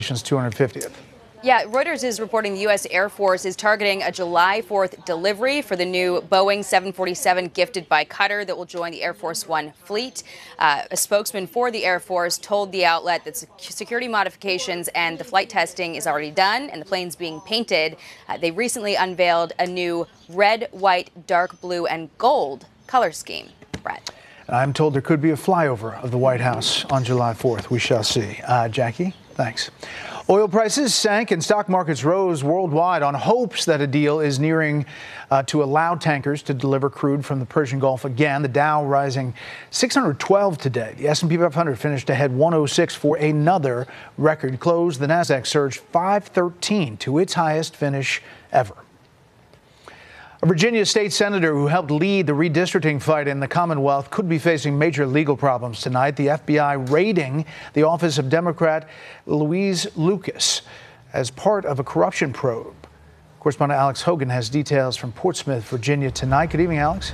250th. Yeah, Reuters is reporting the U.S. Air Force is targeting a July 4th delivery for the new Boeing 747 gifted by Qatar that will join the Air Force One fleet. A spokesman for the Air Force told the outlet that security modifications and the flight testing is already done and the plane's being painted. They recently unveiled a new red, white, dark blue and gold color scheme. Brett. I'm told there could be a flyover of the White House on July 4th. We shall see. Jackie, thanks. Oil prices sank and stock markets rose worldwide on hopes that a deal is nearing to allow tankers to deliver crude from the Persian Gulf again. The Dow rising 612 today. The S&P 500 finished ahead 106 for another record close. The Nasdaq surged 513 to its highest finish ever. A Virginia state senator who helped lead the redistricting fight in the Commonwealth could be facing major legal problems tonight. The FBI raiding the office of Democrat Louise Lucas as part of a corruption probe. Correspondent Alex Hogan has details from Portsmouth, Virginia tonight. Good evening, Alex.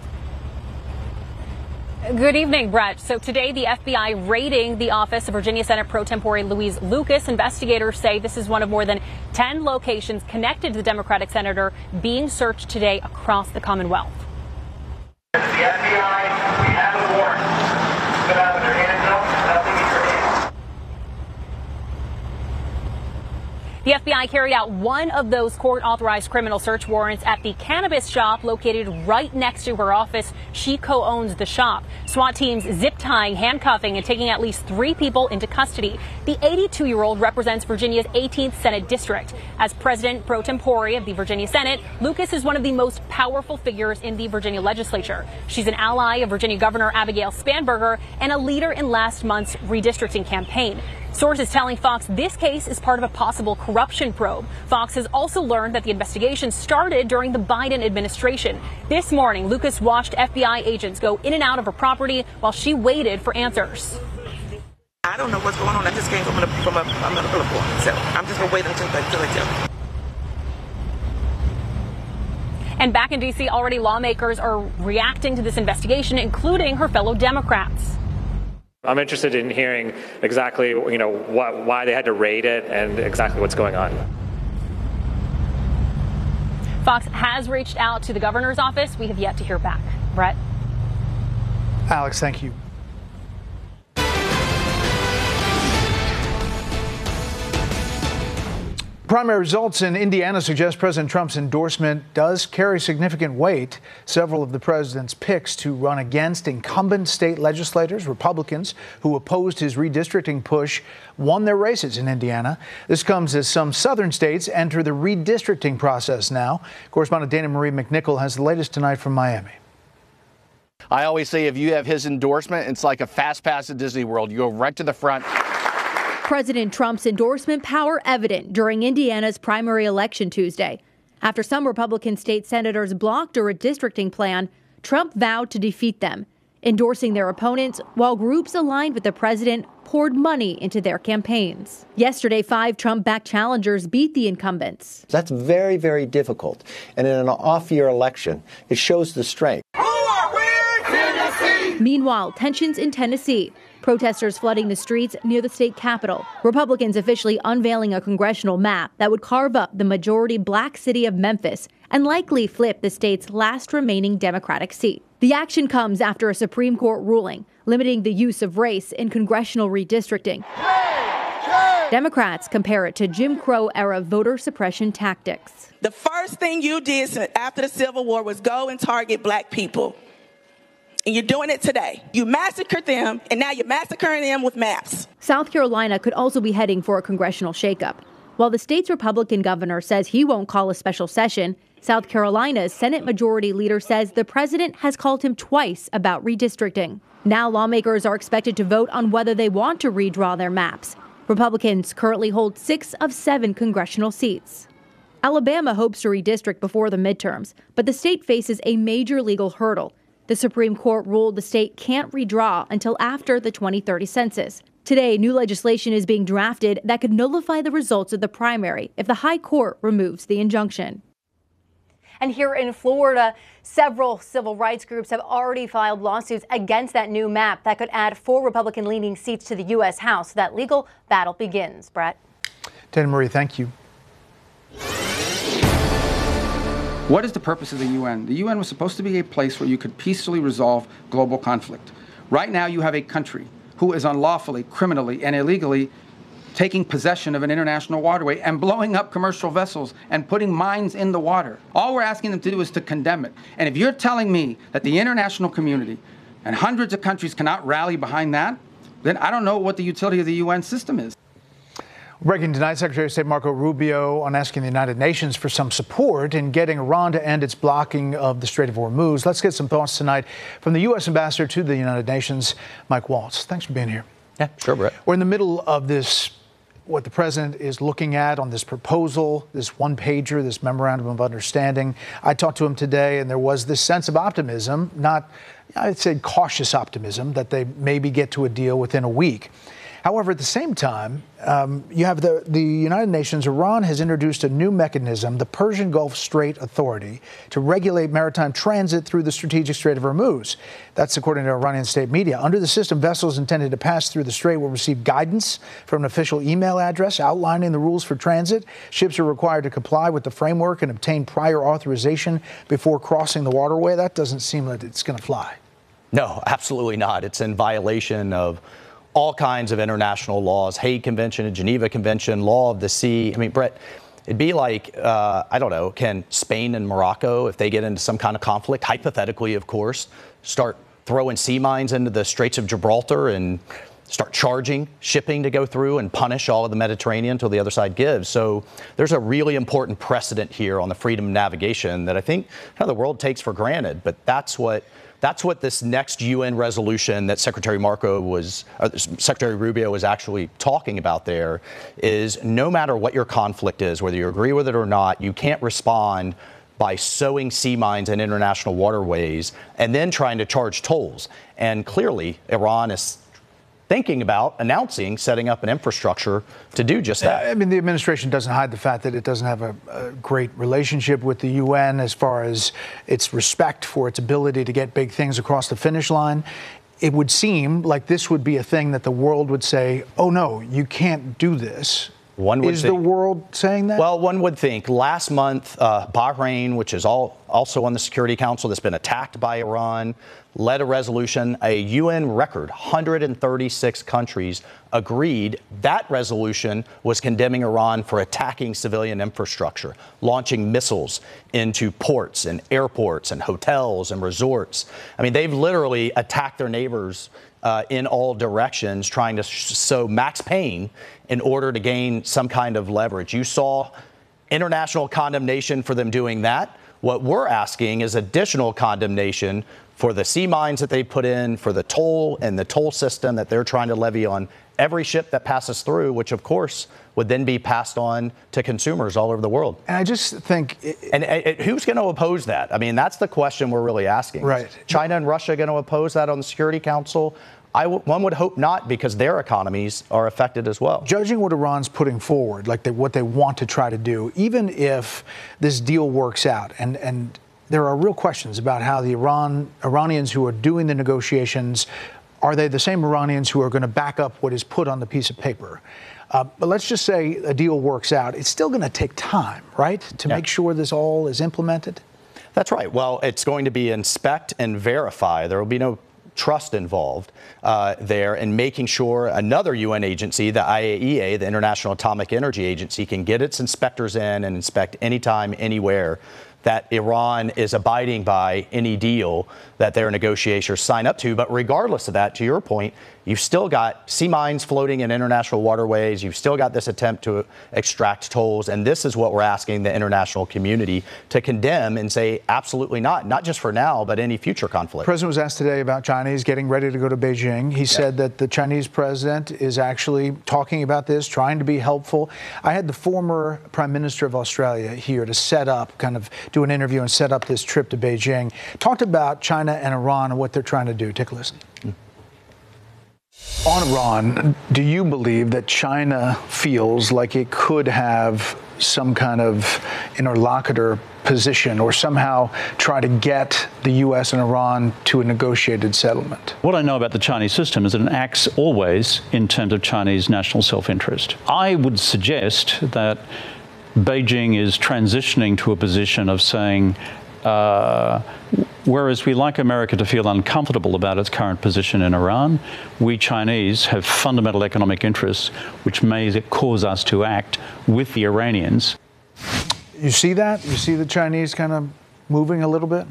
Good evening, Brett. So today, the FBI raiding the office of Virginia Senate Pro Tempore Louise Lucas. Investigators say this is one of more than 10 locations connected to the Democratic senator being searched today across the Commonwealth. The FBI, we have a warrant. Put out with your hands up, nothing in your hands. The FBI carried out one of those court-authorized criminal search warrants at the cannabis shop located right next to her office. She co-owns the shop. SWAT teams zip-tying, handcuffing, and taking at least 3 people into custody. The 82-year-old represents Virginia's 18th Senate District. As President Pro Tempore of the Virginia Senate, Lucas is one of the most powerful figures in the Virginia legislature. She's an ally of Virginia Governor Abigail Spanberger and a leader in last month's redistricting campaign. Sources telling Fox this case is part of a possible corruption probe. Fox has also learned that the investigation started during the Biden administration. This morning, Lucas watched FBI agents go in and out of her property while she waited for answers. I don't know what's going on. I just came from a medical appointment, so I'm just going to wait until they tell me. And back in D.C., already lawmakers are reacting to this investigation, including her fellow Democrats. I'm interested in hearing exactly, why they had to raid it and exactly what's going on. Fox has reached out to the governor's office. We have yet to hear back. Brett? Alex, thank you. Primary results in Indiana suggest President Trump's endorsement does carry significant weight. Several of the president's picks to run against incumbent state legislators, Republicans, who opposed his redistricting push, won their races in Indiana. This comes as some southern states enter the redistricting process now. Correspondent Dana Marie McNichol has the latest tonight from Miami. I always say if you have his endorsement, it's like a fast pass at Disney World. You go right to the front. President Trump's endorsement power evident during Indiana's primary election Tuesday. After some Republican state senators blocked a redistricting plan, Trump vowed to defeat them, endorsing their opponents while groups aligned with the president poured money into their campaigns. Yesterday, 5 Trump-backed challengers beat the incumbents. That's very, very difficult. And in an off-year election, it shows the strength. Who are we? Tennessee! Meanwhile, tensions in Tennessee. Protesters flooding the streets near the state capitol. Republicans officially unveiling a congressional map that would carve up the majority black city of Memphis and likely flip the state's last remaining Democratic seat. The action comes after a Supreme Court ruling limiting the use of race in congressional redistricting. Democrats compare it to Jim Crow-era voter suppression tactics. The first thing you did after the Civil War was go and target black people. And you're doing it today. You massacred them, and now you're massacring them with maps. South Carolina could also be heading for a congressional shakeup. While the state's Republican governor says he won't call a special session, South Carolina's Senate Majority Leader says the president has called him twice about redistricting. Now lawmakers are expected to vote on whether they want to redraw their maps. Republicans currently hold 6 of 7 congressional seats. Alabama hopes to redistrict before the midterms, but the state faces a major legal hurdle. The Supreme Court ruled the state can't redraw until after the 2030 census. Today, new legislation is being drafted that could nullify the results of the primary if the High Court removes the injunction. And here in Florida, several civil rights groups have already filed lawsuits against that new map that could add 4 Republican-leaning seats to the U.S. House. That legal battle begins. Brett? Dana Marie, thank you. What is the purpose of the UN? The UN was supposed to be a place where you could peacefully resolve global conflict. Right now, you have a country who is unlawfully, criminally, and illegally taking possession of an international waterway and blowing up commercial vessels and putting mines in the water. All we're asking them to do is to condemn it. And if you're telling me that the international community and hundreds of countries cannot rally behind that, then I don't know what the utility of the UN system is. Breaking tonight, Secretary of State Marco Rubio on asking the United Nations for some support in getting Iran to end its blocking of the Strait of Hormuz. Let's get some thoughts tonight from the U.S. Ambassador to the United Nations, Mike Waltz. Thanks for being here. Yeah, sure, Brett. We're in the middle of this, what the president is looking at on this proposal, this one-pager, this memorandum of understanding. I talked to him today, and there was this sense of optimism, not, I'd say cautious optimism, that they maybe get to a deal within a week. However, at the same time, you have the United Nations. Iran has introduced a new mechanism, the Persian Gulf Strait Authority, to regulate maritime transit through the strategic Strait of Hormuz. That's according to Iranian state media. Under the system, vessels intended to pass through the strait will receive guidance from an official email address outlining the rules for transit. Ships are required to comply with the framework and obtain prior authorization before crossing the waterway. That doesn't seem like it's going to fly. No, absolutely not. It's in violation of all kinds of international laws, Hague Convention and Geneva Convention, law of the sea. I mean, Brett, it'd be like, I don't know, can Spain and Morocco, if they get into some kind of conflict, hypothetically, of course, start throwing sea mines into the Straits of Gibraltar and start charging shipping to go through and punish all of the Mediterranean until the other side gives. So there's a really important precedent here on the freedom of navigation that I think the world takes for granted. But that's what this next UN resolution that Secretary Rubio was actually talking about there is, no matter what your conflict is, whether you agree with it or not, you can't respond by sowing sea mines in international waterways and then trying to charge tolls. And clearly, Iran is thinking about announcing setting up an infrastructure to do just that. I mean, the administration doesn't hide the fact that it doesn't have a great relationship with the UN as far as its respect for its ability to get big things across the finish line. It would seem like this would be a thing that the world would say, oh, no, you can't do this. Is the world saying that? Well, one would think. Last month, Bahrain, which is also on the Security Council, that's been attacked by Iran, led a resolution. A UN record, 136 countries agreed. That resolution was condemning Iran for attacking civilian infrastructure, launching missiles into ports and airports and hotels and resorts. I mean, they've literally attacked their neighbors in all directions, trying to sow max pain in order to gain some kind of leverage. You saw international condemnation for them doing that. What we're asking is additional condemnation for the sea mines that they put in, for the toll and the toll system that they're trying to levy on every ship that passes through, which, of course, would then be passed on to consumers all over the world. And I just think... And who's going to oppose that? I mean, that's the question we're really asking. Right. Is China and Russia going to oppose that on the Security Council? One would hope not, because their economies are affected as well. Judging what Iran's putting forward, like what they want to try to do, even if this deal works out, and there are real questions about how the Iranians who are doing the negotiations, are they the same Iranians who are going to back up what is put on the piece of paper? But let's just say a deal works out. It's still going to take time, right, to make sure this all is implemented? That's right. Well, it's going to be inspect and verify. There will be no trust involved there, in making sure another UN agency, the IAEA, the International Atomic Energy Agency, can get its inspectors in and inspect anytime, anywhere, that Iran is abiding by any deal that their negotiators sign up to. But regardless of that, to your point, you've still got sea mines floating in international waterways. You've still got this attempt to extract tolls. And this is what we're asking the international community to condemn and say, absolutely not just for now, but any future conflict. The president was asked today about China. He's getting ready to go to Beijing. He said that the Chinese president is actually talking about this, trying to be helpful. I had the former Prime Minister of Australia here to set up, kind of do an interview and set up this trip to Beijing. Talked about China and Iran and what they're trying to do. Take a listen. On Iran, do you believe that China feels like it could have some kind of interlocutor position or somehow try to get the U.S. and Iran to a negotiated settlement? What I know about the Chinese system is that it acts always in terms of Chinese national self-interest. I would suggest that Beijing is transitioning to a position of saying, whereas we like America to feel uncomfortable about its current position in Iran, we Chinese have fundamental economic interests which may cause us to act with the Iranians. You see that? You see the Chinese kind of moving a little bit?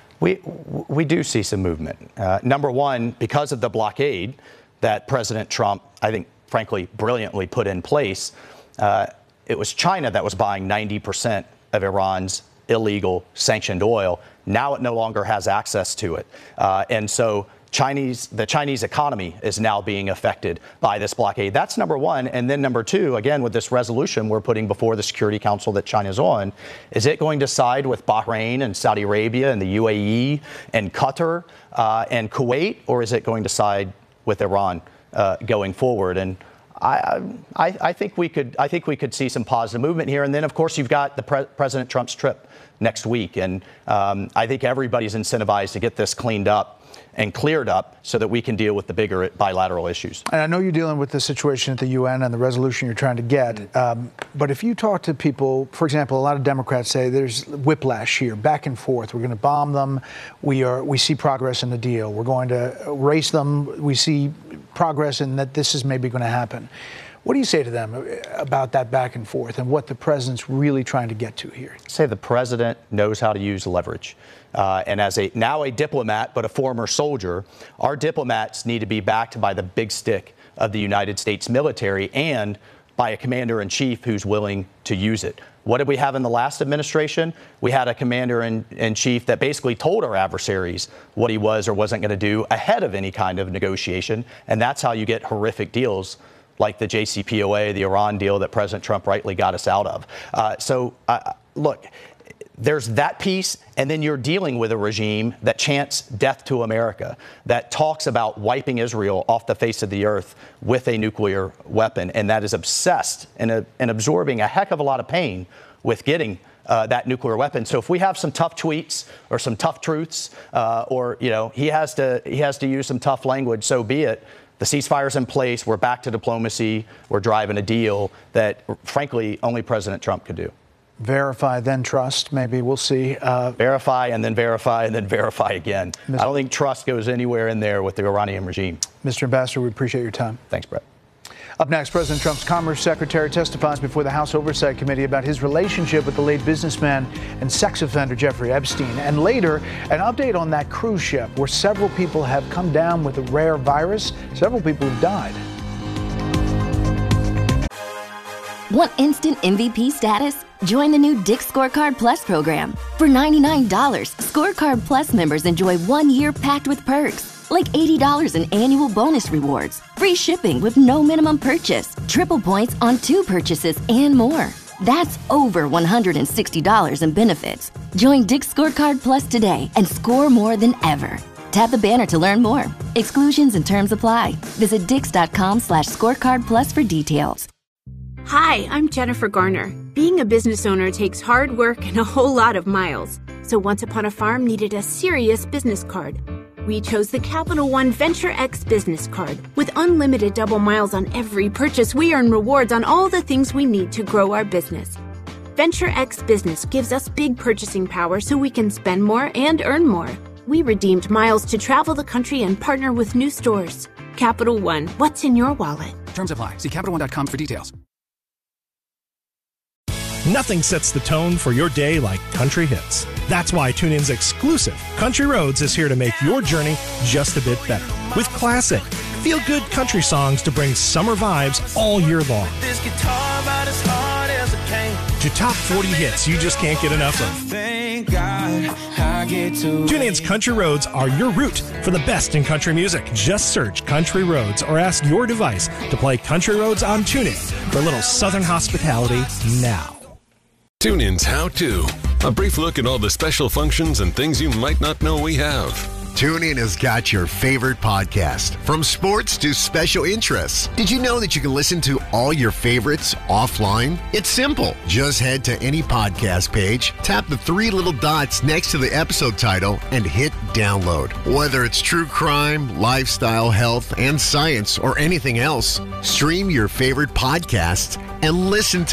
We do see some movement. Number one, because of the blockade that President Trump, I think, frankly, brilliantly put in place, it was China that was buying 90% of Iran's illegal sanctioned oil. Now it no longer has access to it. And so the Chinese economy is now being affected by this blockade. That's number one. And then number two, again, with this resolution we're putting before the Security Council that China's on, is it going to side with Bahrain and Saudi Arabia and the UAE and Qatar and Kuwait, or is it going to side with Iran going forward? And I think we could see some positive movement here. And then, of course, you've got the President Trump's trip next week. And I think everybody's incentivized to get this cleaned up and cleared up so that we can deal with the bigger bilateral issues. And I know you're dealing with the situation at the UN and the resolution you're trying to get. But if you talk to people, for example, a lot of Democrats say there's whiplash here, back and forth. We're going to bomb them. We see progress in the deal. We're going to erase them. We see progress in that this is maybe going to happen. What do you say to them about that back and forth and what the president's really trying to get to here? Say the president knows how to use leverage. And as now a diplomat, but a former soldier, our diplomats need to be backed by the big stick of the United States military and by a commander-in-chief who's willing to use it. What did we have in the last administration? We had a commander-in-chief that basically told our adversaries what he was or wasn't going to do ahead of any kind of negotiation. And that's how you get horrific deals like the JCPOA, the Iran deal that President Trump rightly got us out of. Look, there's that piece, and then you're dealing with a regime that chants death to America, that talks about wiping Israel off the face of the earth with a nuclear weapon, and that is obsessed and absorbing a heck of a lot of pain with getting that nuclear weapon. So if we have some tough tweets or some tough truths, or he has to use some tough language, so be it. The ceasefire's in place. We're back to diplomacy. We're driving a deal that, frankly, only President Trump could do. Verify, then trust, maybe. We'll see. Verify, and then verify, and then verify again. I don't think trust goes anywhere in there with the Iranian regime. Mr. Ambassador, we appreciate your time. Thanks, Brett. Up next, President Trump's Commerce Secretary testifies before the House Oversight Committee about his relationship with the late businessman and sex offender Jeffrey Epstein. And later, an update on that cruise ship where several people have come down with a rare virus. Several people have died. Want instant MVP status? Join the new Dick's Scorecard Plus program. For $99, Scorecard Plus members enjoy 1 year packed with perks, like $80 in annual bonus rewards, free shipping with no minimum purchase, triple points on 2 purchases, and more. That's over $160 in benefits. Join Dick's Scorecard Plus today and score more than ever. Tap the banner to learn more. Exclusions and terms apply. Visit dix.com/scorecard plus for details. Hi, I'm Jennifer Garner. Being a business owner takes hard work and a whole lot of miles. So Once Upon a Farm needed a serious business card. We chose the Capital One Venture X business card. With unlimited double miles on every purchase, we earn rewards on all the things we need to grow our business. Venture X Business gives us big purchasing power so we can spend more and earn more. We redeemed miles to travel the country and partner with new stores. Capital One, what's in your wallet? Terms apply. See CapitalOne.com for details. Nothing sets the tone for your day like country hits. That's why TuneIn's exclusive Country Roads is here to make your journey just a bit better. With classic, feel-good country songs to bring summer vibes all year long. To top 40 hits you just can't get enough of. TuneIn's Country Roads are your route for the best in country music. Just search Country Roads or ask your device to play Country Roads on TuneIn for a little southern hospitality now. TuneIn's How To. A brief look at all the special functions and things you might not know we have. TuneIn has got your favorite podcast, from sports to special interests. Did you know that you can listen to all your favorites offline? It's simple. Just head to any podcast page, tap the 3 little dots next to the episode title, and hit download. Whether it's true crime, lifestyle, health, and science, or anything else, stream your favorite podcasts and listen to